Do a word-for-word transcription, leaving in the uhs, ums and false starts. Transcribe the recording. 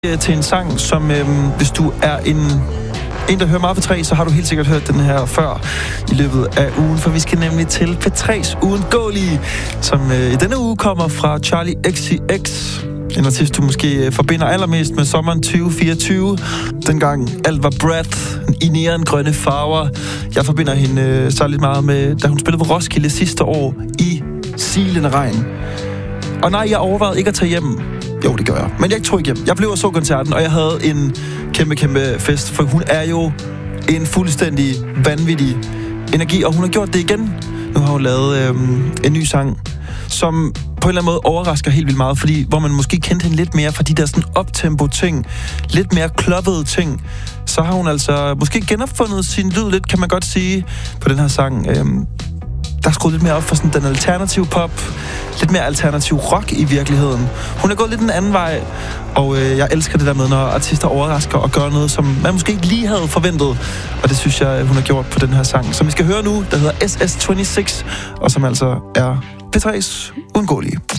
Til en sang, som øhm, hvis du er en, en, der hører meget P tre, så har du helt sikkert hørt den her før i løbet af ugen, for vi skal nemlig til P tre's Uundgåelige, som øh, i denne uge kommer fra Charli X C X. En artist, du måske øh, forbinder allermest med sommeren tyve fireogtyve. Dengang alt var breath i neongrønne farver. Jeg forbinder hende øh, så lidt meget med, da hun spillede på Roskilde sidste år i silende regn. Og nej, jeg overvejede ikke at tage hjem. Jo, det gør jeg. Men jeg tog ikke hjem. Jeg blev og så koncerten, og jeg havde en kæmpe, kæmpe fest, for hun er jo en fuldstændig vanvittig energi, og hun har gjort det igen. Nu har hun lavet øhm, en ny sang, som på en eller anden måde overrasker helt vildt meget, fordi hvor man måske kendte hende lidt mere for de der sådan optempo-ting, lidt mere kloppede ting, så har hun altså måske genopfundet sin lyd lidt, kan man godt sige, på den her sang. Øhm, der er skruet lidt mere op for sådan den alternative pop, lidt mere alternativ rock i virkeligheden. Hun er gået lidt den anden vej, og øh, jeg elsker det der med, når artister overrasker og gør noget, som man måske ikke lige havde forventet. Og det synes jeg, hun har gjort på den her sang, som vi skal høre nu, der hedder S S seksogtyve, og som altså er P tre's Uundgåelige.